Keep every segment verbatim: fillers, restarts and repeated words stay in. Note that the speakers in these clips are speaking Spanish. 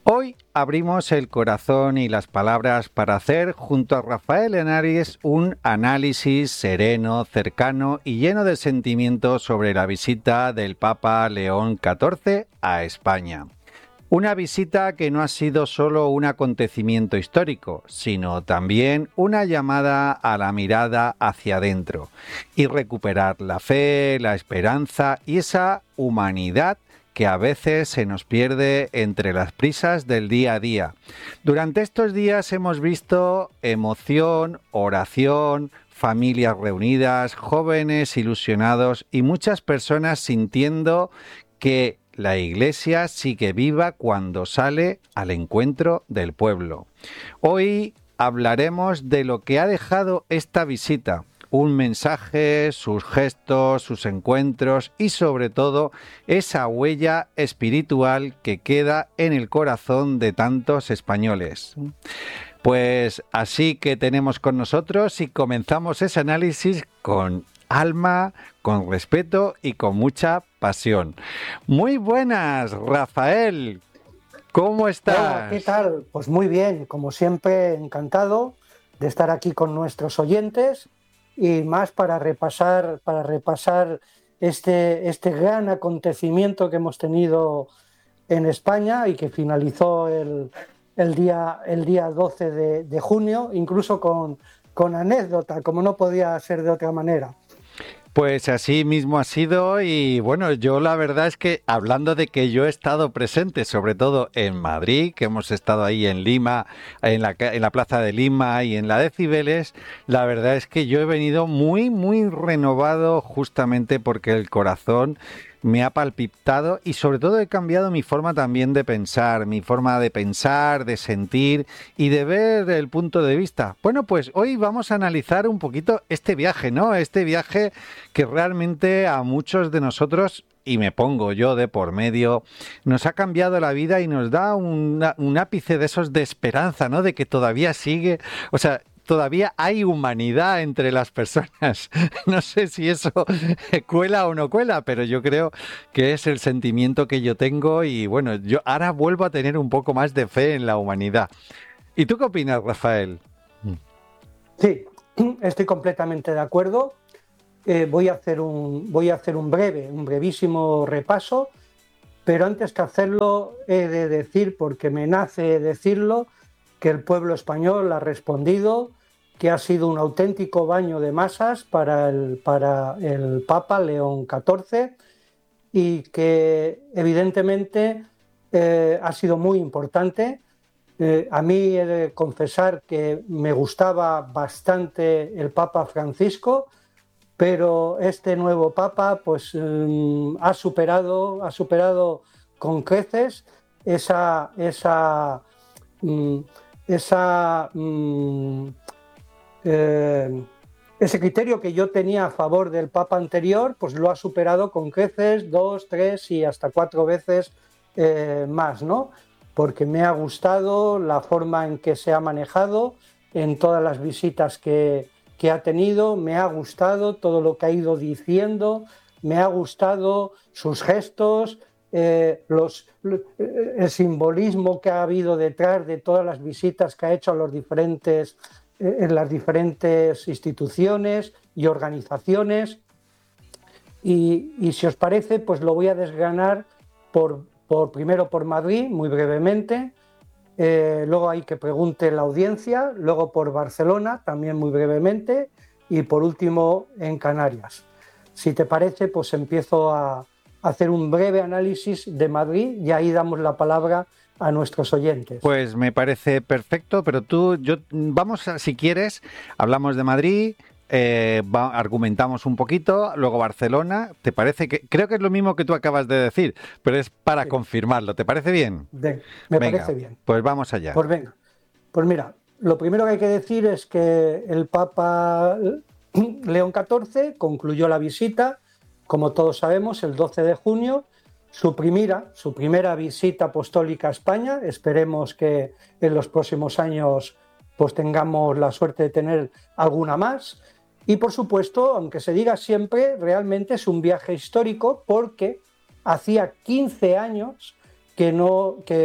Hoy abrimos el corazón y las palabras para hacer, junto a Rafael Henares, un análisis sereno, cercano y lleno de sentimientos sobre la visita del Papa León catorce a España. Una visita que no ha sido solo un acontecimiento histórico, sino también una llamada a la mirada hacia adentro y recuperar la fe, la esperanza y esa humanidad que a veces se nos pierde entre las prisas del día a día. Durante estos días hemos visto emoción, oración, familias reunidas, jóvenes ilusionados y muchas personas sintiendo que la Iglesia sigue viva cuando sale al encuentro del pueblo. Hoy hablaremos de lo que ha dejado esta visita. Un mensaje, sus gestos, sus encuentros y sobre todo esa huella espiritual que queda en el corazón de tantos españoles. Pues así que tenemos con nosotros y comenzamos ese análisis con alma, con respeto y con mucha pasión. Muy buenas, Rafael. ¿Cómo estás? Hola, ¿qué tal? Pues muy bien, como siempre, encantado de estar aquí con nuestros oyentes. Y más para repasar, para repasar este, este gran acontecimiento que hemos tenido en España y que finalizó el, el, día, el día doce de, de junio, incluso con, con anécdota, como no podía ser de otra manera. Pues así mismo ha sido y bueno, yo la verdad es que hablando de que yo he estado presente, sobre todo en Madrid, que hemos estado ahí en Lima, en la, en la Plaza de Lima y en la de Cibeles, la verdad es que yo he venido muy, muy renovado justamente porque el corazón me ha palpitado y sobre todo he cambiado mi forma también de pensar, mi forma de pensar, de sentir y de ver el punto de vista. Bueno, pues hoy vamos a analizar un poquito este viaje, ¿no? Este viaje que realmente a muchos de nosotros, y me pongo yo de por medio, nos ha cambiado la vida y nos da una, un ápice de esos de esperanza, ¿no? De que todavía sigue, o sea, todavía hay humanidad entre las personas. No sé si eso cuela o no cuela, pero yo creo que es el sentimiento que yo tengo y bueno, yo ahora vuelvo a tener un poco más de fe en la humanidad. ¿Y tú qué opinas, Rafael? Sí, estoy completamente de acuerdo. Eh, voy a hacer un, voy a hacer un breve, un brevísimo repaso, pero antes que hacerlo he de decir, porque me nace decirlo, que el pueblo español ha respondido, que ha sido un auténtico baño de masas para el, para el Papa León catorce y que evidentemente eh, ha sido muy importante. Eh, a mí he de confesar que me gustaba bastante el Papa Francisco, pero este nuevo Papa pues, eh, ha superado, ha superado con creces esa... esa mm, esa, mm, eh, ese criterio que yo tenía a favor del Papa anterior, pues lo ha superado con creces dos, tres y hasta cuatro veces eh, más, ¿no? Porque me ha gustado la forma en que se ha manejado en todas las visitas que, que ha tenido, me ha gustado todo lo que ha ido diciendo, me ha gustado sus gestos, Eh, los, el simbolismo que ha habido detrás de todas las visitas que ha hecho a los diferentes, eh, en las diferentes instituciones y organizaciones. Y, y si os parece, pues lo voy a desgranar por, por primero por Madrid, muy brevemente, eh, luego hay que pregunte la audiencia, luego por Barcelona, también muy brevemente, y por último en Canarias. Si te parece, pues empiezo a hacer un breve análisis de Madrid y ahí damos la palabra a nuestros oyentes. Pues me parece perfecto, pero tú, yo, vamos, a, si quieres, hablamos de Madrid, eh, va, argumentamos un poquito, luego Barcelona, ¿te parece? Que creo que es lo mismo que tú acabas de decir, pero es para sí. confirmarlo, ¿te parece bien? De, me venga, parece bien. Pues vamos allá. Pues venga, pues mira, lo primero que hay que decir es que el Papa León catorce concluyó la visita, como todos sabemos, el doce de junio, su primera, su primera visita apostólica a España. Esperemos que en los próximos años pues, tengamos la suerte de tener alguna más. Y por supuesto, aunque se diga siempre, realmente es un viaje histórico porque hacía quince años que, no, que,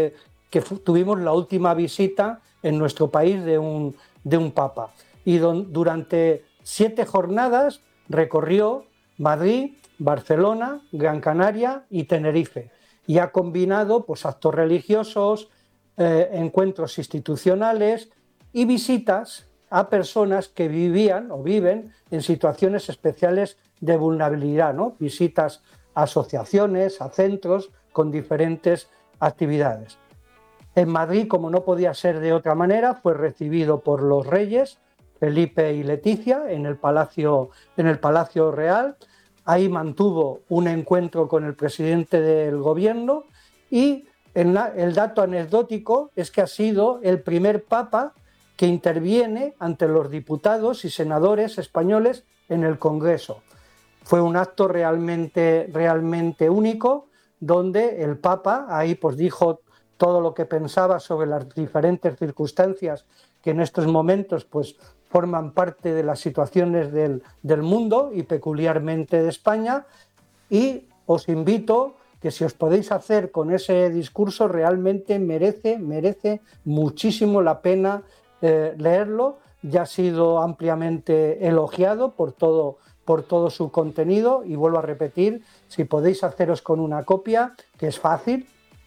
que tuvimos la última visita en nuestro país de un, de un papa. Y don, durante siete jornadas recorrió Madrid, Barcelona, Gran Canaria y Tenerife. Y ha combinado pues, actos religiosos, eh, encuentros institucionales y visitas a personas que vivían o viven en situaciones especiales de vulnerabilidad, ¿no? Visitas a asociaciones, a centros con diferentes actividades. En Madrid, como no podía ser de otra manera, fue recibido por los reyes Felipe y Leticia en el Palacio, en el Palacio Real. Ahí mantuvo un encuentro con el presidente del gobierno y el, el dato anecdótico es que ha sido el primer papa que interviene ante los diputados y senadores españoles en el Congreso. Fue un acto realmente, realmente único, donde el Papa ahí pues dijo todo lo que pensaba sobre las diferentes circunstancias que en estos momentos pues forman parte de las situaciones del, del mundo y peculiarmente de España, y os invito que si os podéis hacer con ese discurso realmente merece, merece muchísimo la pena eh, leerlo. Ya ha sido ampliamente elogiado por todo, por todo su contenido y vuelvo a repetir, si podéis haceros con una copia, que es fácil,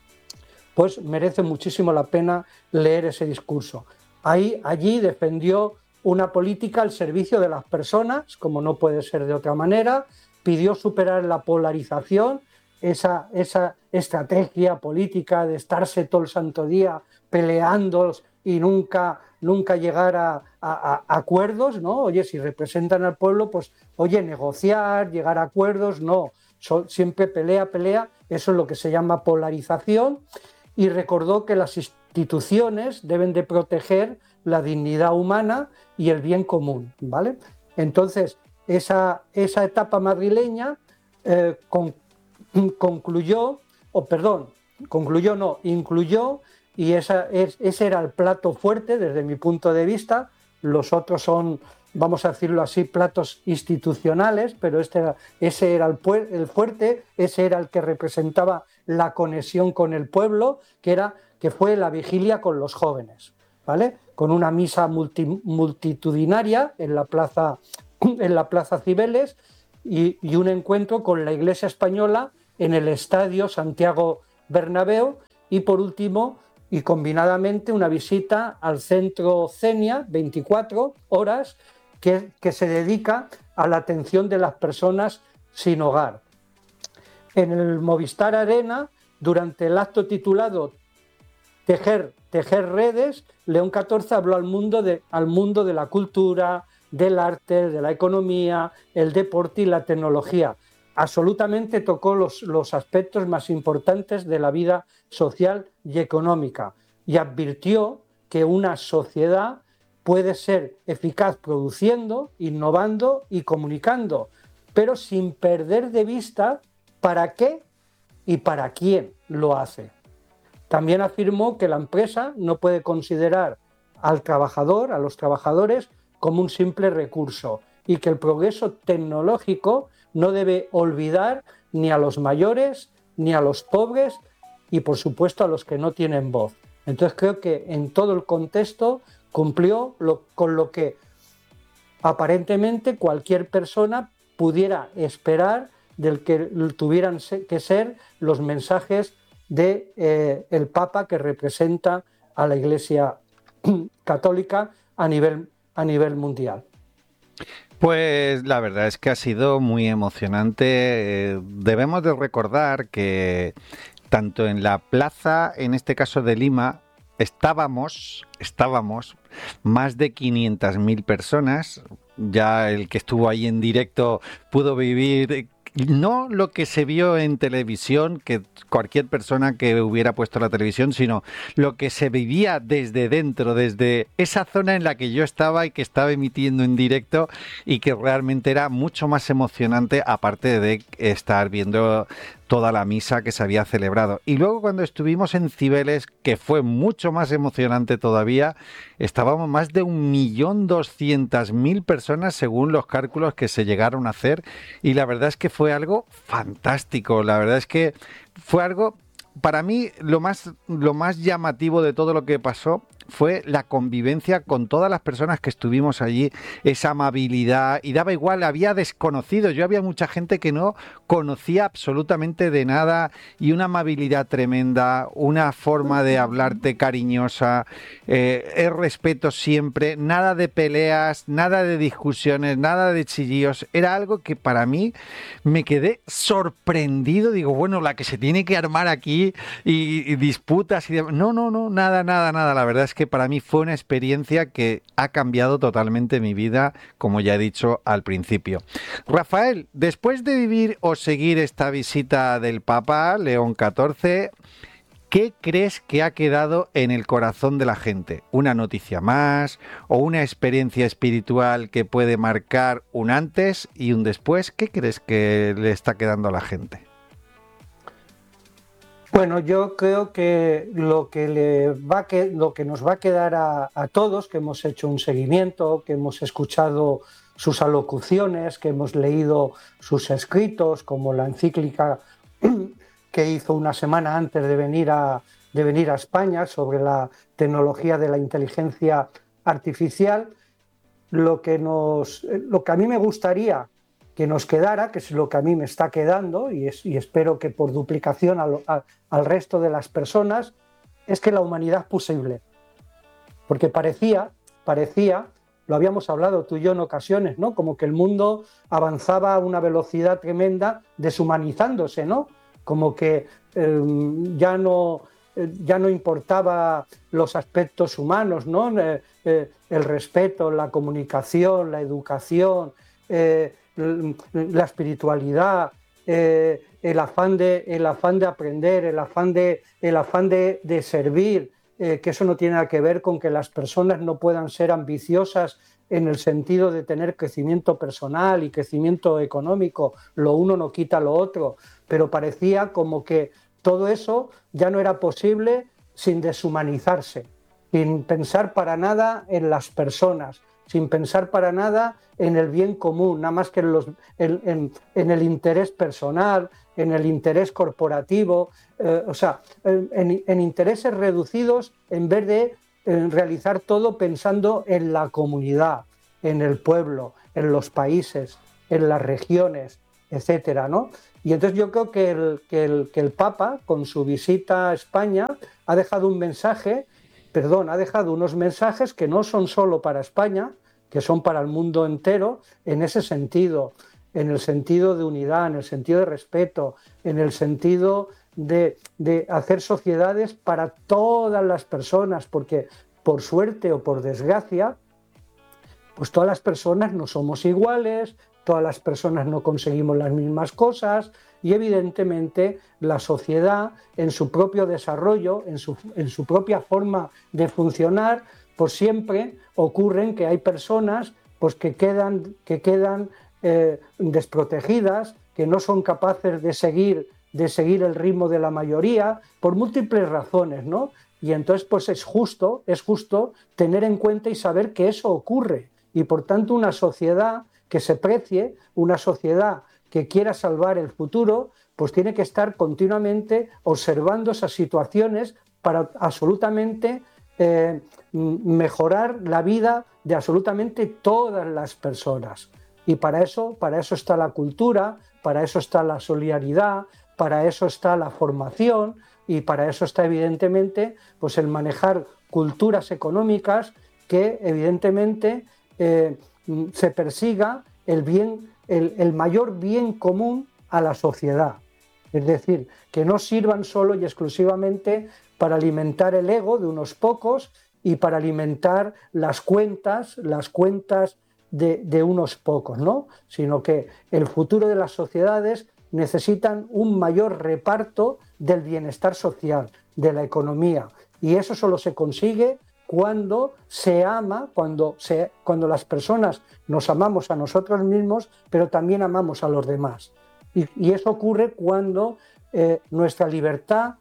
pues merece muchísimo la pena leer ese discurso. Ahí, allí defendió una política al servicio de las personas, como no puede ser de otra manera, pidió superar la polarización, esa, esa estrategia política de estarse todo el santo día peleando y nunca, nunca llegar a, a, a acuerdos, ¿no? Oye, si representan al pueblo, pues, oye, negociar, llegar a acuerdos, no, so, siempre pelea, pelea, eso es lo que se llama polarización, y recordó que las instituciones deben de proteger la dignidad humana y el bien común, ¿vale? Entonces, esa, esa etapa madrileña eh, con, concluyó, o perdón, concluyó no, incluyó, y esa, es, ese era el plato fuerte desde mi punto de vista. Los otros son, vamos a decirlo así, platos institucionales, pero este era, ese era el, el fuerte, ese era el que representaba la conexión con el pueblo, que, era, que fue la vigilia con los jóvenes, ¿vale? Con una misa multi, multitudinaria en la plaza, en la plaza Cibeles y, y un encuentro con la Iglesia Española en el Estadio Santiago Bernabéu, y por último y combinadamente una visita al centro Cenia, veinticuatro horas, que, que se dedica a la atención de las personas sin hogar. En el Movistar Arena, durante el acto titulado Tejer, tejer redes, León catorce habló al mundo, de, al mundo de la cultura, del arte, de la economía, el deporte y la tecnología. Absolutamente tocó los, los aspectos más importantes de la vida social y económica y advirtió que una sociedad puede ser eficaz produciendo, innovando y comunicando, pero sin perder de vista para qué y para quién lo hace. También afirmó que la empresa no puede considerar al trabajador, a los trabajadores, como un simple recurso y que el progreso tecnológico no debe olvidar ni a los mayores, ni a los pobres y, por supuesto, a los que no tienen voz. Entonces creo que en todo el contexto cumplió lo, con lo que aparentemente cualquier persona pudiera esperar del que tuvieran que ser los mensajes de eh, el Papa, que representa a la Iglesia católica a nivel, a nivel mundial. Pues la verdad es que ha sido muy emocionante. Debemos de recordar que tanto en la plaza, en este caso de Lima, estábamos, estábamos más de quinientas mil personas. Ya el que estuvo ahí en directo pudo vivir no lo que se vio en televisión, que cualquier persona que hubiera puesto la televisión, sino lo que se vivía desde dentro, desde esa zona en la que yo estaba y que estaba emitiendo en directo, y que realmente era mucho más emocionante, aparte de estar viendo toda la misa que se había celebrado. Y luego cuando estuvimos en Cibeles, que fue mucho más emocionante todavía, estábamos más de un millón doscientas mil personas según los cálculos que se llegaron a hacer, y la verdad es que fue algo fantástico. La verdad es que fue algo para mí lo más, lo más llamativo de todo lo que pasó fue la convivencia con todas las personas que estuvimos allí, esa amabilidad, y daba igual, había desconocidos, yo había mucha gente que no conocía absolutamente de nada, y una amabilidad tremenda, una forma de hablarte cariñosa, eh, el respeto siempre, nada de peleas, nada de discusiones, nada de chillillos, era algo que para mí me quedé sorprendido, digo, bueno, la que se tiene que armar aquí, y, y disputas y demás, no, no, no, nada, nada, nada, la verdad es que para mí fue una experiencia que ha cambiado totalmente mi vida, como ya he dicho al principio. Rafael, después de vivir o seguir esta visita del Papa León catorce, ¿qué crees que ha quedado en el corazón de la gente? ¿Una noticia más o una experiencia espiritual que puede marcar un antes y un después? ¿Qué crees que le está quedando a la gente? Bueno, yo creo que lo que, le va a que, lo que nos va a quedar a, a todos, que hemos hecho un seguimiento, que hemos escuchado sus alocuciones, que hemos leído sus escritos, como la encíclica que hizo una semana antes de venir a, de venir a España sobre la tecnología de la inteligencia artificial, lo que, nos, lo que a mí me gustaría que nos quedara, que es lo que a mí me está quedando, y, es, y espero que por duplicación a lo, a, al resto de las personas, es que la humanidad es posible. Porque parecía, parecía, lo habíamos hablado tú y yo en ocasiones, ¿no? Como que el mundo avanzaba a una velocidad tremenda, deshumanizándose, ¿no? Como que eh, ya no... ya no importaba los aspectos humanos, ¿no? Eh, eh, el respeto, la comunicación, la educación, eh, la espiritualidad, eh, el, afán de, el afán de aprender, el afán de, el afán de, de servir, eh, que eso no tiene nada que ver con que las personas no puedan ser ambiciosas en el sentido de tener crecimiento personal y crecimiento económico, lo uno no quita lo otro, pero parecía como que todo eso ya no era posible sin deshumanizarse, sin pensar para nada en las personas, sin pensar para nada en el bien común, nada más que en, los, en, en, en el interés personal, en el interés corporativo, eh, o sea, en, en intereses reducidos en vez de en realizar todo pensando en la comunidad, en el pueblo, en los países, en las regiones, etcétera, ¿no? Y entonces yo creo que el, que, el, que el Papa, con su visita a España, ha dejado un mensaje, perdón, ha dejado unos mensajes que no son solo para España, que son para el mundo entero, en ese sentido, en el sentido de unidad, en el sentido de respeto, en el sentido de, de hacer sociedades para todas las personas, porque por suerte o por desgracia, pues todas las personas no somos iguales, todas las personas no conseguimos las mismas cosas y evidentemente la sociedad en su propio desarrollo, en su, en su propia forma de funcionar, pues siempre ocurren que hay personas pues, que quedan, que quedan eh, desprotegidas, que no son capaces de seguir, de seguir el ritmo de la mayoría por múltiples razones, ¿no? Y entonces pues es justo, es justo tener en cuenta y saber que eso ocurre y por tanto una sociedad que se precie, una sociedad que quiera salvar el futuro, pues tiene que estar continuamente observando esas situaciones para absolutamente eh, mejorar la vida de absolutamente todas las personas. Y para eso, para eso está la cultura, para eso está la solidaridad, para eso está la formación y para eso está evidentemente pues el manejar culturas económicas que evidentemente eh, se persiga el, bien, el, el mayor bien común a la sociedad. Es decir, que no sirvan solo y exclusivamente para alimentar el ego de unos pocos y para alimentar las cuentas, las cuentas de, de unos pocos, ¿no? Sino que el futuro de las sociedades necesitan un mayor reparto del bienestar social, de la economía. Y eso solo se consigue cuando se ama, cuando, se, cuando las personas nos amamos a nosotros mismos, pero también amamos a los demás. Y, y eso ocurre cuando eh, nuestra libertad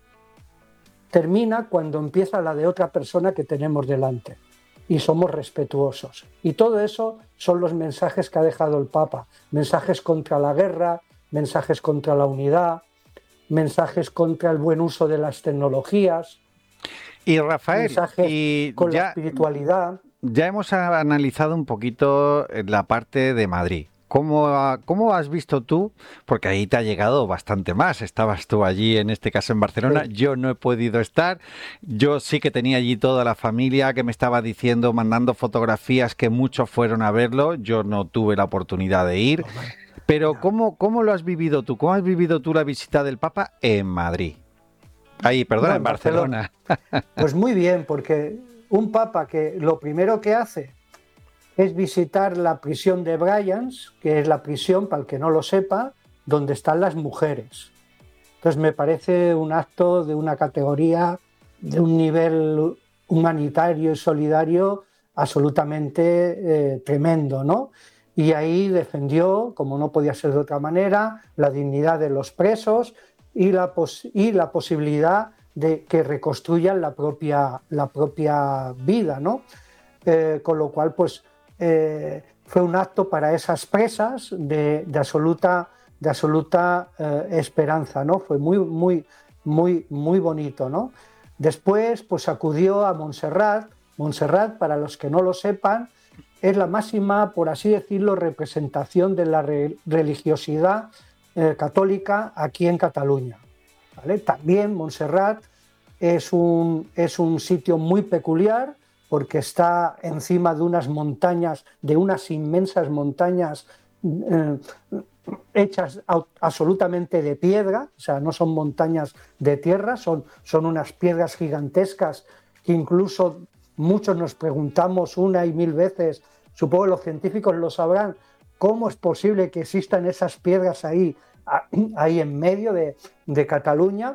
termina, cuando empieza la de otra persona que tenemos delante. Y somos respetuosos. Y todo eso son los mensajes que ha dejado el Papa. Mensajes contra la guerra, mensajes contra la unidad, mensajes contra el buen uso de las tecnologías. Y Rafael, mensajes y con ya, la espiritualidad. ya hemos analizado un poquito la parte de Madrid. ¿Cómo, ¿Cómo has visto tú? Porque ahí te ha llegado bastante más. Estabas tú allí, en este caso en Barcelona. Sí. Yo no he podido estar. Yo sí que tenía allí toda la familia que me estaba diciendo, mandando fotografías, que muchos fueron a verlo. Yo no tuve la oportunidad de ir. Pero ¿cómo, cómo lo has vivido tú? ¿Cómo has vivido tú la visita del Papa en Madrid? Ahí, perdona, No, en en Barcelona. Barcelona. Pues muy bien, porque un Papa que lo primero que hace es visitar la prisión de Brians, que es la prisión, para el que no lo sepa, donde están las mujeres. Entonces me parece un acto de una categoría, de un nivel humanitario y solidario absolutamente eh, tremendo, ¿no? Y ahí defendió, como no podía ser de otra manera, la dignidad de los presos y la, pos y la posibilidad de que reconstruyan la propia, la propia vida, ¿no? Eh, con lo cual, pues, eh, fue un acto para esas presas de, de absoluta, de absoluta eh, esperanza, ¿no? Fue muy, muy, muy, muy bonito, ¿no? Después, pues, acudió a Montserrat. Montserrat, para los que no lo sepan, es la máxima, por así decirlo, representación de la re religiosidad eh, católica aquí en Cataluña, ¿vale? También Montserrat es un, es un sitio muy peculiar, porque está encima de unas montañas, de unas inmensas montañas eh, hechas absolutamente de piedra, o sea, no son montañas de tierra, son, son unas piedras gigantescas que incluso muchos nos preguntamos una y mil veces, supongo que los científicos lo sabrán, cómo es posible que existan esas piedras ahí, ahí en medio de, de Cataluña.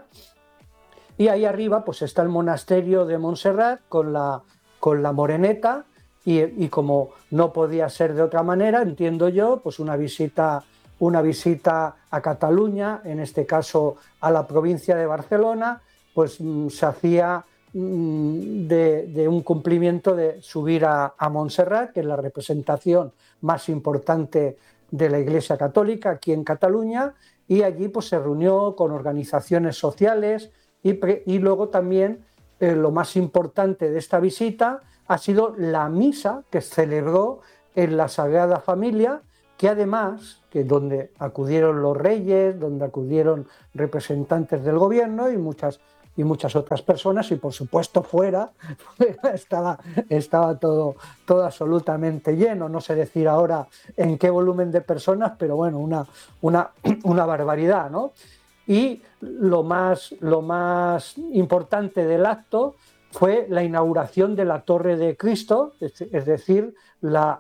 Y ahí arriba pues está el monasterio de Montserrat con la con la Moreneta y, y como no podía ser de otra manera, entiendo yo, pues una visita, una visita a Cataluña, en este caso a la provincia de Barcelona, pues mmm, se hacía mmm, de, de un cumplimiento de subir a, a Montserrat, que es la representación más importante de la Iglesia Católica aquí en Cataluña, y allí pues se reunió con organizaciones sociales y, pre, y luego también Eh, lo más importante de esta visita ha sido la misa que celebró en la Sagrada Familia, que además, que donde acudieron los reyes, donde acudieron representantes del gobierno y muchas, y muchas otras personas, y por supuesto fuera, estaba, estaba todo, todo absolutamente lleno. No sé decir ahora en qué volumen de personas, pero bueno, una, una, una barbaridad, ¿no? Y lo más, lo más importante del acto fue la inauguración de la Torre de Cristo, es, es decir, la,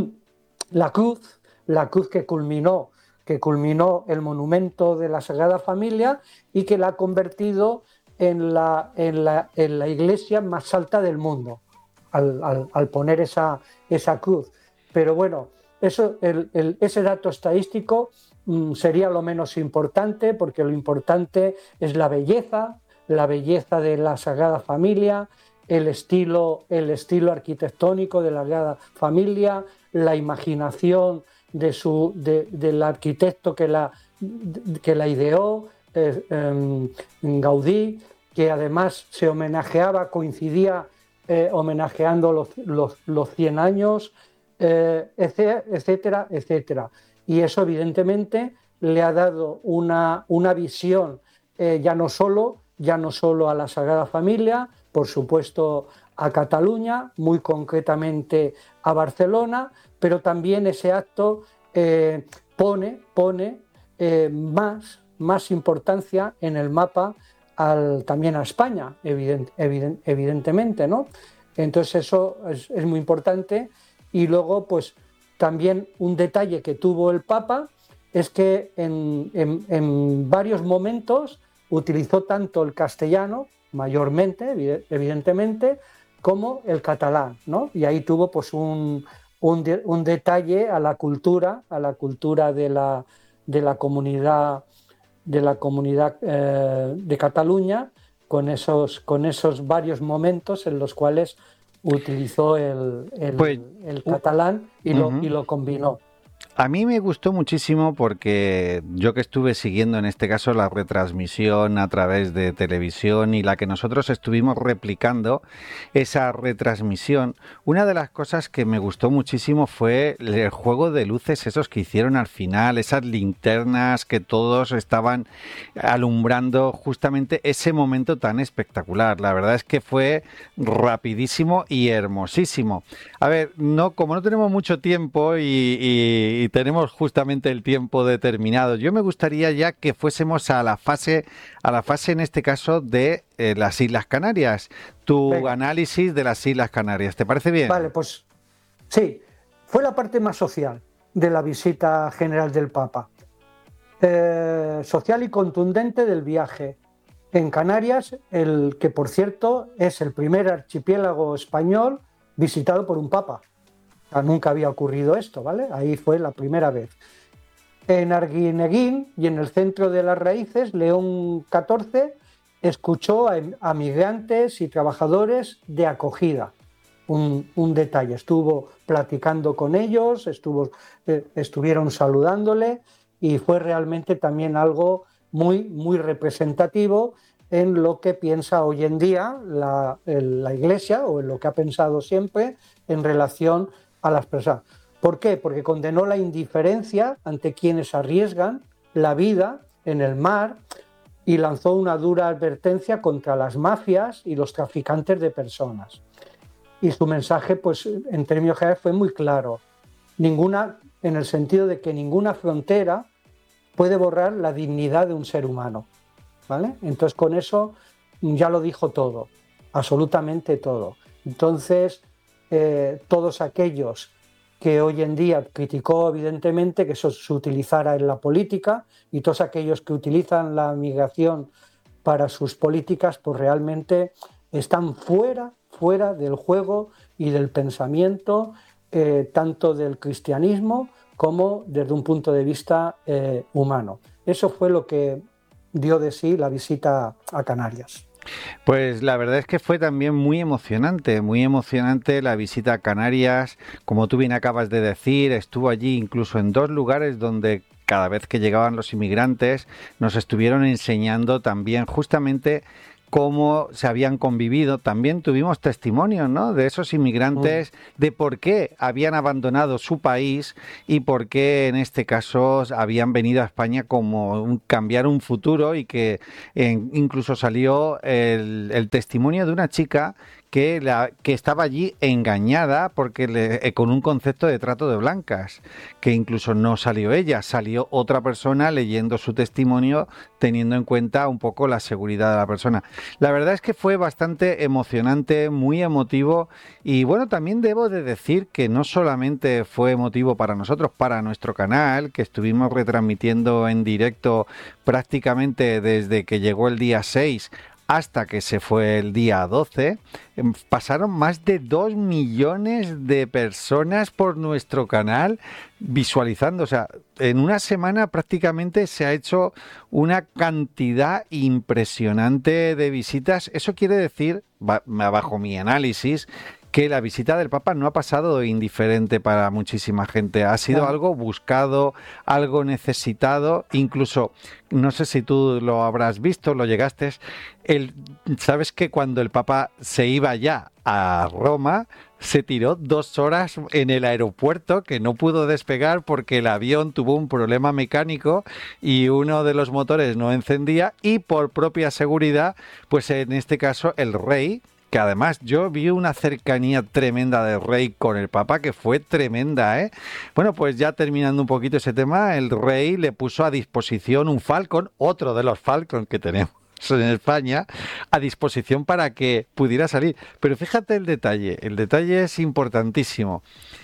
la cruz, la cruz que culminó, que culminó el monumento de la Sagrada Familia y que la ha convertido en la, en la, en la iglesia más alta del mundo, al, al, al poner esa, esa cruz. Pero bueno, eso, el, el, ese dato estadístico sería lo menos importante, porque lo importante es la belleza, la belleza de la Sagrada Familia, el estilo, el estilo arquitectónico de la Sagrada Familia, la imaginación de su, de, del arquitecto que la, que la ideó, eh, eh, Gaudí, que además se homenajeaba, coincidía eh, homenajeando los, los, los cien años, eh, etcétera, etcétera. Y eso evidentemente le ha dado una, una visión eh, ya, no solo, ya no solo a la Sagrada Familia, por supuesto a Cataluña, muy concretamente a Barcelona, pero también ese acto eh, pone, pone eh, más, más importancia en el mapa al, también a España, evident, evident, evidentemente, ¿no? Entonces eso es, es muy importante. Y luego, pues, también un detalle que tuvo el Papa es que en, en, en varios momentos utilizó tanto el castellano, mayormente, evidentemente, como el catalán, ¿no? Y ahí tuvo pues un, un, de, un detalle a la cultura, a la cultura de la, de la comunidad, de, la comunidad eh, de Cataluña, con esos, con esos varios momentos en los cuales utilizó el, el, pues, el catalán y, uh lo, -huh. y lo combinó. A mí me gustó muchísimo porque yo que estuve siguiendo en este caso la retransmisión a través de televisión y la que nosotros estuvimos replicando esa retransmisión, una de las cosas que me gustó muchísimo fue el juego de luces esos que hicieron al final, esas linternas que todos estaban alumbrando justamente ese momento tan espectacular. La verdad es que fue rapidísimo y hermosísimo. A ver, no, como no tenemos mucho tiempo y, y, y tenemos justamente el tiempo determinado, yo me gustaría ya que fuésemos a la fase, a la fase en este caso de eh, las Islas Canarias. Tu Venga. análisis de las Islas Canarias, ¿te parece bien? Vale, pues sí, fue la parte más social de la visita general del Papa. Eh, social y contundente del viaje en Canarias, el que por cierto es el primer archipiélago español visitado por un papa. O sea, nunca había ocurrido esto, ¿vale? Ahí fue la primera vez. En Arguineguín y en el centro de las raíces, León catorce escuchó a, a migrantes y trabajadores de acogida. Un, un detalle, estuvo platicando con ellos, estuvo, eh, estuvieron saludándole y fue realmente también algo muy, muy representativo en lo que piensa hoy en día la, la Iglesia o en lo que ha pensado siempre en relación a las personas. ¿Por qué? Porque condenó la indiferencia ante quienes arriesgan la vida en el mar y lanzó una dura advertencia contra las mafias y los traficantes de personas. Y su mensaje, pues, en términos generales fue muy claro. Ninguna, en el sentido de que ninguna frontera puede borrar la dignidad de un ser humano, ¿vale? Entonces, con eso ya lo dijo todo, absolutamente todo. Entonces, eh, todos aquellos que hoy en día criticó evidentemente que eso se utilizara en la política y todos aquellos que utilizan la migración para sus políticas, pues realmente están fuera, fuera del juego y del pensamiento, eh, tanto del cristianismo como desde un punto de vista eh, humano. Eso fue lo que dio de sí la visita a Canarias. Pues la verdad es que fue también muy emocionante, muy emocionante la visita a Canarias. Como tú bien acabas de decir, estuvo allí incluso en dos lugares donde cada vez que llegaban los inmigrantes nos estuvieron enseñando también justamente cómo se habían convivido. También tuvimos testimonios, ¿no?, de esos inmigrantes, de por qué habían abandonado su país y por qué en este caso habían venido a España como un, cambiar un futuro, y que eh, incluso salió el, el testimonio de una chica que, la, que estaba allí engañada porque le, eh, con un concepto de trato de blancas, que incluso no salió ella, salió otra persona leyendo su testimonio, teniendo en cuenta un poco la seguridad de la persona. La verdad es que fue bastante emocionante, muy emotivo, y bueno, también debo de decir que no solamente fue emotivo para nosotros, para nuestro canal, que estuvimos retransmitiendo en directo prácticamente desde que llegó el día seis hasta que se fue el día doce, pasaron más de dos millones de personas por nuestro canal visualizando. O sea, en una semana prácticamente se ha hecho una cantidad impresionante de visitas. Eso quiere decir, bajo mi análisis, que la visita del Papa no ha pasado indiferente para muchísima gente. Ha sido claro. algo buscado, algo necesitado. Incluso, no sé si tú lo habrás visto, lo llegaste. El, ¿sabes que cuando el Papa se iba ya a Roma, se tiró dos horas en el aeropuerto, que no pudo despegar porque el avión tuvo un problema mecánico y uno de los motores no encendía, y por propia seguridad, pues en este caso el rey, que además yo vi una cercanía tremenda del rey con el Papa, que fue tremenda, ¿eh? Bueno, pues ya terminando un poquito ese tema, el rey le puso a disposición un Falcon, otro de los Falcon que tenemos en España, a disposición para que pudiera salir. Pero fíjate el detalle, el detalle es importantísimo.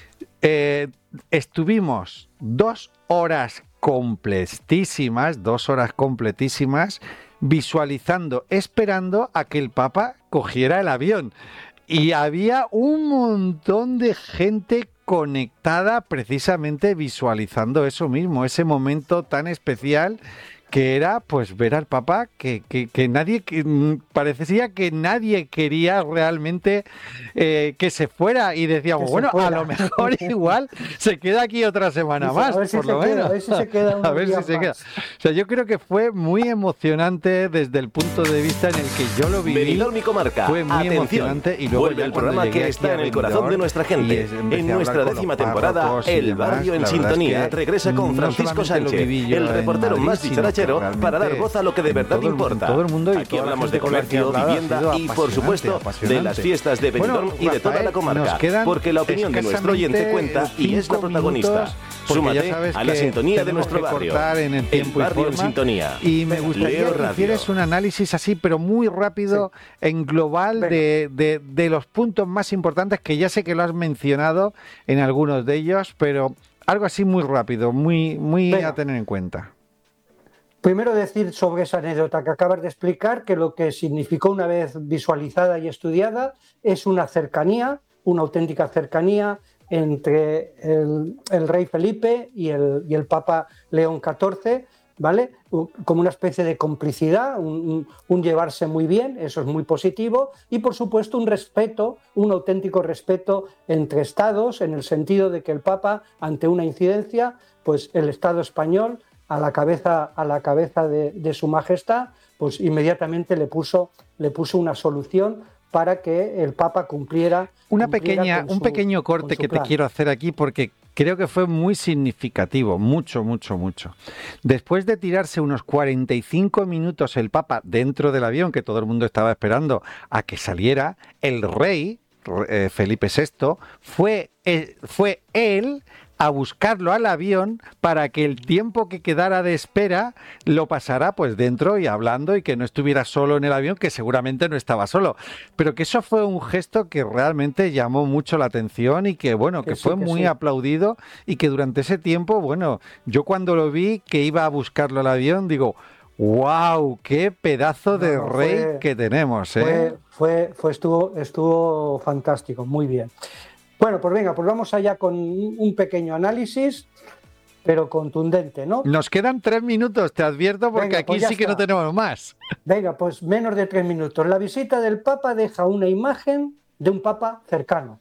Eh, estuvimos dos horas completísimas, dos horas completísimas, visualizando, esperando a que el Papa cogiera el avión. Y había un montón de gente conectada precisamente visualizando eso mismo, ese momento tan especial que era pues ver al Papa que, que, que nadie, que parecía que nadie quería realmente eh, que se fuera, y decíamos, bueno, fuera. A lo mejor igual se queda aquí otra semana Dice, más, si por lo menos. Queda, a ver si se queda a ver si se queda. O sea, yo creo que fue muy emocionante desde el punto de vista en el que yo lo viví. Benidorm y Comarca. Fue muy Atención. emocionante, y luego vuelve el programa que está en el corazón de nuestra gente. En nuestra décima temporada, El Barrio en Sintonía regresa con Francisco Sánchez, el reportero más dicharachero, para dar voz a lo que de verdad todo, importa. Todo el mundo y Aquí hablamos de comercio, vivienda y, por supuesto, de las fiestas de Benidorm bueno, y de toda la comarca. Porque la opinión de nuestro oyente cuenta y es la protagonista. Súmate a la sintonía de nuestro barrio. En el, el Barrio en Sintonía. Y me gustaría Leo que hicieras un análisis así, pero muy rápido, sí. en global, de, de, de los puntos más importantes, que ya sé que lo has mencionado en algunos de ellos, pero algo así muy rápido, muy, muy a tener en cuenta. Primero decir sobre esa anécdota que acabas de explicar, que lo que significó una vez visualizada y estudiada es una cercanía, una auténtica cercanía entre el, el rey Felipe y el, y el Papa León catorce, ¿vale? Como una especie de complicidad, un, un llevarse muy bien, eso es muy positivo, y por supuesto un respeto, un auténtico respeto entre estados, en el sentido de que el Papa, ante una incidencia, pues el Estado español, a la cabeza, a la cabeza de, de su majestad, pues inmediatamente le puso, le puso una solución para que el Papa cumpliera. Una cumpliera pequeña, su, un pequeño corte que plan. te quiero hacer aquí, porque creo que fue muy significativo, mucho, mucho, mucho. Después de tirarse unos cuarenta y cinco minutos el Papa dentro del avión, que todo el mundo estaba esperando a que saliera, el rey, eh, Felipe sexto, fue, eh, fue él a buscarlo al avión para que el tiempo que quedara de espera lo pasara pues dentro y hablando, y que no estuviera solo en el avión, que seguramente no estaba solo, pero que eso fue un gesto que realmente llamó mucho la atención, y que bueno, que, que sí, fue que muy sí. aplaudido, y que durante ese tiempo, bueno, yo cuando lo vi que iba a buscarlo al avión, digo, ¡wow! ¡Qué pedazo de no, rey fue, que tenemos! ¿eh? Fue, fue, fue estuvo, estuvo fantástico, muy bien. Bueno, pues venga, pues vamos allá con un pequeño análisis, pero contundente, ¿no? Nos quedan tres minutos, te advierto, porque venga, aquí pues sí está. Que no tenemos más. Venga, pues menos de tres minutos. La visita del Papa deja una imagen de un Papa cercano,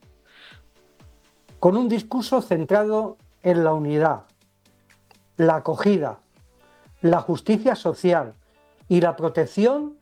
con un discurso centrado en la unidad, la acogida, la justicia social y la protección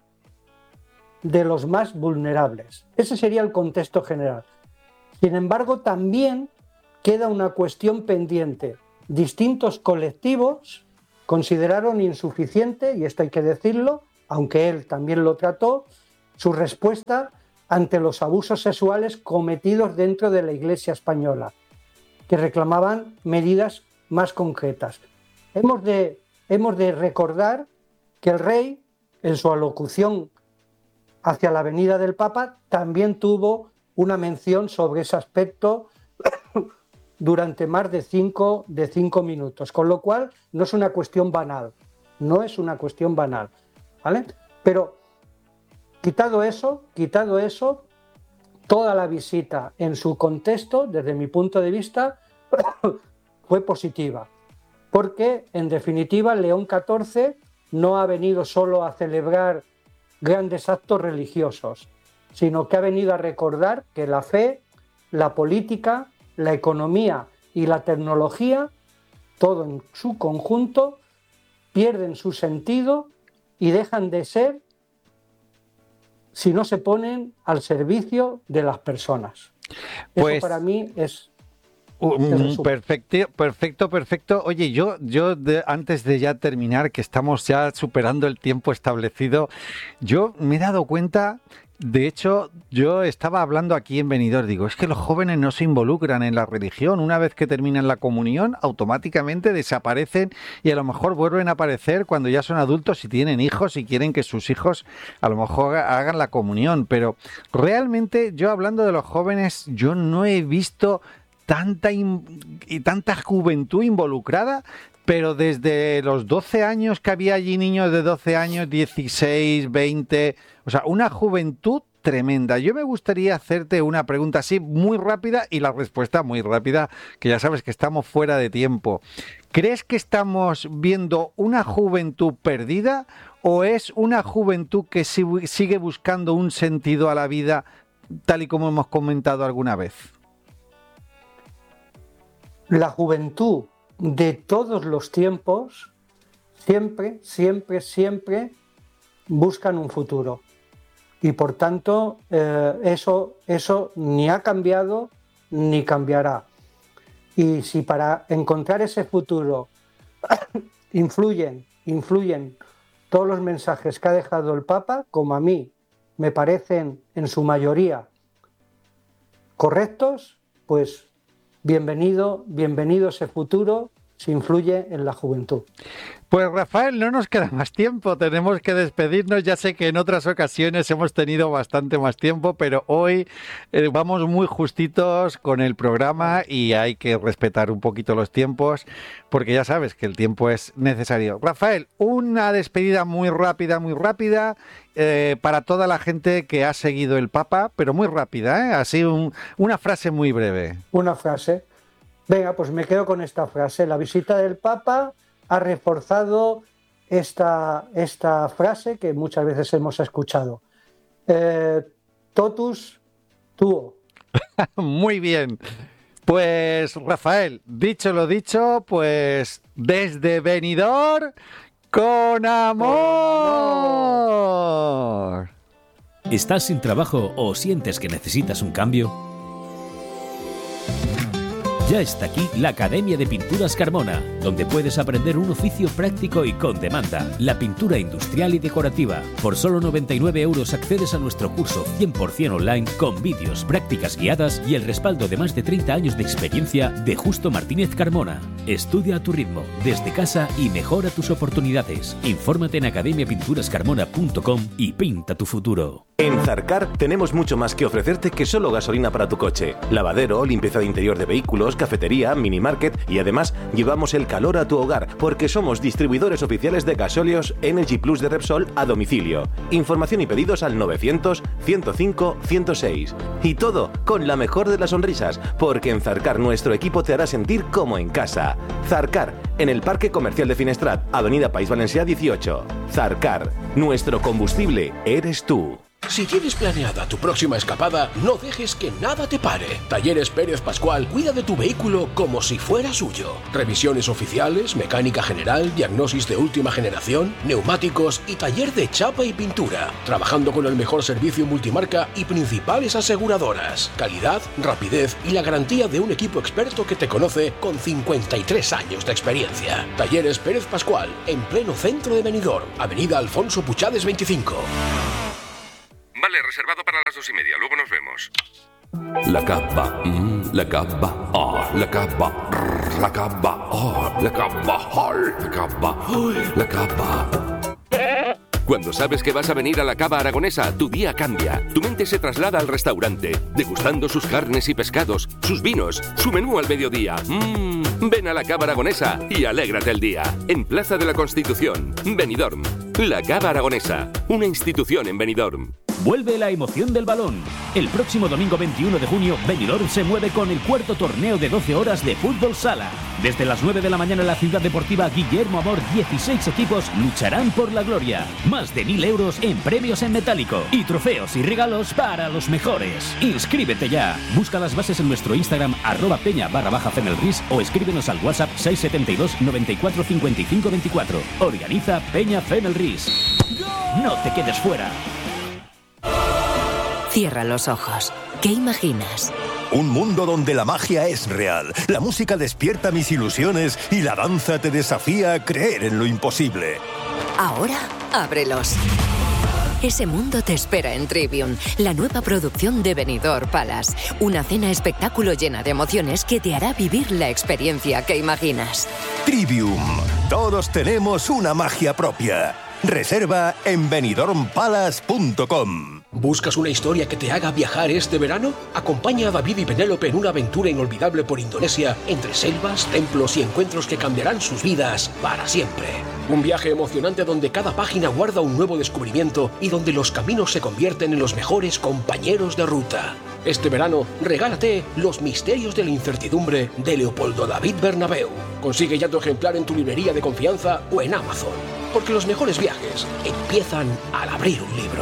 de los más vulnerables. Ese sería el contexto general. Sin embargo, también queda una cuestión pendiente. Distintos colectivos consideraron insuficiente, y esto hay que decirlo, aunque él también lo trató, su respuesta ante los abusos sexuales cometidos dentro de la Iglesia española, que reclamaban medidas más concretas. Hemos de, hemos de recordar que el rey, en su alocución hacia la venida del Papa, también tuvo una mención sobre ese aspecto durante más de cinco, de cinco minutos, con lo cual no es una cuestión banal, no es una cuestión banal, ¿vale? Pero quitado eso, quitado eso, toda la visita en su contexto, desde mi punto de vista, fue positiva, porque en definitiva León catorce no ha venido solo a celebrar grandes actos religiosos, sino que ha venido a recordar que la fe, la política, la economía y la tecnología, todo en su conjunto, pierden su sentido y dejan de ser si no se ponen al servicio de las personas. Pues, eso para mí es... Um, perfecto, perfecto, perfecto. Oye, yo, yo de, antes de ya terminar, que estamos ya superando el tiempo establecido, yo me he dado cuenta... De hecho, yo estaba hablando aquí en Benidorm, digo, es que los jóvenes no se involucran en la religión. Una vez que terminan la comunión, automáticamente desaparecen, y a lo mejor vuelven a aparecer cuando ya son adultos y tienen hijos y quieren que sus hijos a lo mejor hagan la comunión. Pero realmente, yo hablando de los jóvenes, yo no he visto tanta in- y tanta juventud involucrada. Pero desde los doce años, que había allí niños de doce años, dieciséis, veinte... O sea, una juventud tremenda. Yo me gustaría hacerte una pregunta así muy rápida y la respuesta muy rápida, que ya sabes que estamos fuera de tiempo. ¿Crees que estamos viendo una juventud perdida o es una juventud que sigue buscando un sentido a la vida, tal y como hemos comentado alguna vez? La juventud de todos los tiempos siempre, siempre, siempre buscan un futuro. Y por tanto, eh, eso, eso ni ha cambiado ni cambiará. Y si para encontrar ese futuro influyen, influyen todos los mensajes que ha dejado el Papa, como a mí me parecen en su mayoría correctos, pues bienvenido, bienvenido ese futuro si influye en la juventud. Pues Rafael, no nos queda más tiempo, tenemos que despedirnos. Ya sé que en otras ocasiones hemos tenido bastante más tiempo, pero hoy eh, vamos muy justitos con el programa y hay que respetar un poquito los tiempos, porque ya sabes que el tiempo es necesario. Rafael, una despedida muy rápida, muy rápida, eh, para toda la gente que ha seguido el Papa, pero muy rápida, ¿eh? Así un, una frase muy breve. Una frase. Venga, pues me quedo con esta frase. La visita del Papa ha reforzado esta, esta frase que muchas veces hemos escuchado. Eh, totus tuo. Muy bien. Pues Rafael, dicho lo dicho, pues desde Benidorm, con amor. ¿Estás sin trabajo o sientes que necesitas un cambio? Ya está aquí la Academia de Pinturas Carmona, donde puedes aprender un oficio práctico y con demanda, la pintura industrial y decorativa. Por solo noventa y nueve euros accedes a nuestro curso cien por ciento online con vídeos, prácticas guiadas y el respaldo de más de treinta años de experiencia de Justo Martínez Carmona. Estudia a tu ritmo, desde casa y mejora tus oportunidades. Infórmate en academia pinturas carmona punto com y pinta tu futuro. En Zarcar tenemos mucho más que ofrecerte que solo gasolina para tu coche. Lavadero, limpieza de interior de vehículos, cafetería, minimarket y además llevamos el calor a tu hogar porque somos distribuidores oficiales de gasóleos Energy Plus de Repsol a domicilio. Información y pedidos al novecientos, ciento cinco, ciento seis. Y todo con la mejor de las sonrisas, porque en Zarcar nuestro equipo te hará sentir como en casa. Zarcar, en el Parque Comercial de Finestrat, Avenida País Valencià dieciocho. Zarcar, nuestro combustible eres tú. Si tienes planeada tu próxima escapada, no dejes que nada te pare. Talleres Pérez Pascual cuida de tu vehículo como si fuera suyo. Revisiones oficiales, mecánica general, diagnosis de última generación, neumáticos y taller de chapa y pintura. Trabajando con el mejor servicio multimarca y principales aseguradoras. Calidad, rapidez y la garantía de un equipo experto que te conoce con cincuenta y tres años de experiencia. Talleres Pérez Pascual, en pleno centro de Benidorm, Avenida Alfonso Puchades veinticinco. Vale, reservado para las dos y media, luego nos vemos. La cava, mm, la cava, oh, la cava, rrr, la cava, oh, la cava, oh, la cava, oh, la cava. Cuando sabes que vas a venir a la Cava Aragonesa, tu día cambia. Tu mente se traslada al restaurante, degustando sus carnes y pescados, sus vinos, su menú al mediodía. Mmm, ven a la Cava Aragonesa y alégrate el día. En Plaza de la Constitución, Benidorm. La Cava Aragonesa, una institución en Benidorm. Vuelve la emoción del balón. El próximo domingo veintiuno de junio, Benidorm se mueve con el cuarto torneo de doce horas de fútbol sala. Desde las nueve de la mañana en la ciudad deportiva Guillermo Amor, dieciséis equipos lucharán por la gloria. Más de mil euros en premios en metálico y trofeos y regalos para los mejores. Inscríbete ya. Busca las bases en nuestro Instagram, arroba peña barra baja Femelris, o escríbenos al WhatsApp seis siete dos, noventa y cuatro, cincuenta y cinco veinticuatro. Organiza Peña Femelris. No te quedes fuera. Cierra los ojos. ¿Qué imaginas? Un mundo donde la magia es real, la música despierta mis ilusiones y la danza te desafía a creer en lo imposible. Ahora, ábrelos. Ese mundo te espera en Trivium, la nueva producción de Benidorm Palace. Una cena espectáculo llena de emociones que te hará vivir la experiencia que imaginas. Trivium. Todos tenemos una magia propia. Reserva en benidorm palace punto com. ¿Buscas una historia que te haga viajar este verano? Acompaña a David y Penélope en una aventura inolvidable por Indonesia, entre selvas, templos y encuentros que cambiarán sus vidas para siempre. Un viaje emocionante donde cada página guarda un nuevo descubrimiento y donde los caminos se convierten en los mejores compañeros de ruta. Este verano, regálate Los misterios de la incertidumbre de Leopoldo David Bernabeu. Consigue ya tu ejemplar en tu librería de confianza o en Amazon. Porque los mejores viajes empiezan al abrir un libro.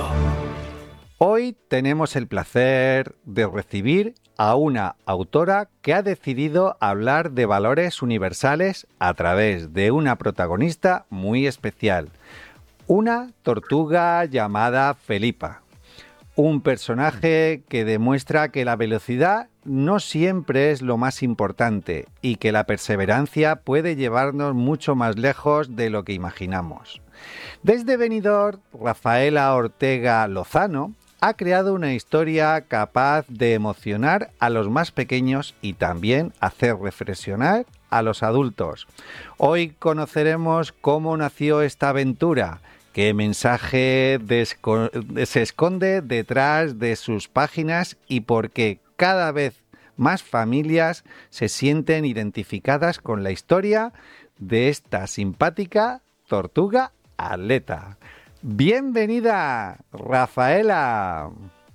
Hoy tenemos el placer de recibir a una autora que ha decidido hablar de valores universales a través de una protagonista muy especial, una tortuga llamada Felipa. Un personaje que demuestra que la velocidad no siempre es lo más importante y que la perseverancia puede llevarnos mucho más lejos de lo que imaginamos. Desde Benidorm, Rafaela Ortega Lozano ha creado una historia capaz de emocionar a los más pequeños y también hacer reflexionar a los adultos. Hoy conoceremos cómo nació esta aventura, qué mensaje se esconde detrás de sus páginas y por qué cada vez más familias se sienten identificadas con la historia de esta simpática tortuga atleta. Bienvenida, Rafaela.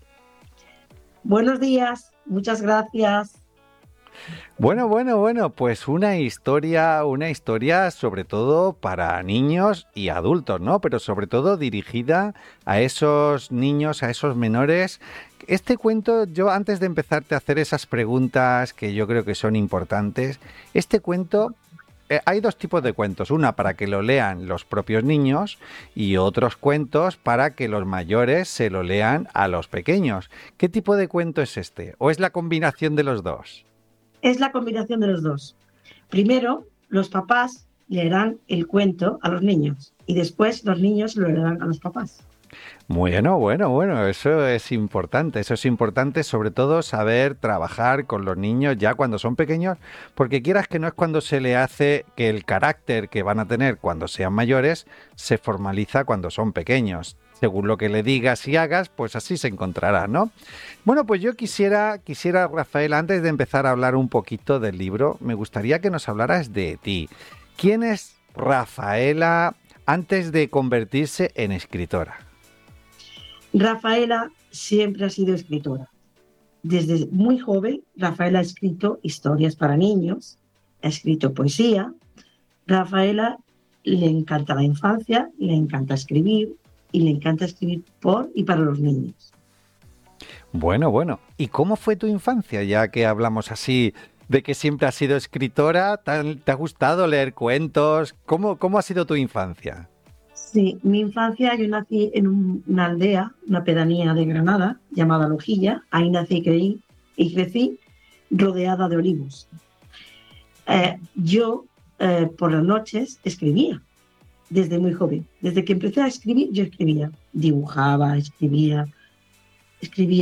Buenos días, muchas gracias. Bueno, bueno, bueno, pues una historia, una historia sobre todo para niños y adultos, ¿no? Pero sobre todo dirigida a esos niños, a esos menores. Este cuento, yo antes de empezarte a hacer esas preguntas que yo creo que son importantes, este cuento... Hay dos tipos de cuentos, una para que lo lean los propios niños y otros cuentos para que los mayores se lo lean a los pequeños. ¿Qué tipo de cuento es este? ¿O es la combinación de los dos? Es la combinación de los dos. Primero, los papás leerán el cuento a los niños y después los niños lo leerán a los papás. Bueno, bueno, bueno, eso es importante, eso es importante, sobre todo saber trabajar con los niños ya cuando son pequeños, porque quieras que no es cuando se le hace que el carácter que van a tener cuando sean mayores se formaliza cuando son pequeños. Según lo que le digas y hagas, pues así se encontrará, ¿no? Bueno, pues yo quisiera, quisiera, Rafael, antes de empezar a hablar un poquito del libro, me gustaría que nos hablaras de ti. ¿Quién es Rafaela antes de convertirse en escritora? Rafaela siempre ha sido escritora. Desde muy joven, Rafaela ha escrito historias para niños, ha escrito poesía. Rafaela le encanta la infancia, le encanta escribir y le encanta escribir por y para los niños. Bueno, bueno. ¿Y cómo fue tu infancia? Ya que hablamos así de que siempre has sido escritora, ¿te ha gustado leer cuentos? ¿Cómo, cómo ha sido tu infancia? Sí, mi infancia, yo nací en un, una aldea, una pedanía de Granada, llamada Lojilla. Ahí nací y, creí, y crecí rodeada de olivos. Eh, yo, eh, por las noches, escribía, desde muy joven. Desde que empecé a escribir, yo escribía. Dibujaba, escribía, escribía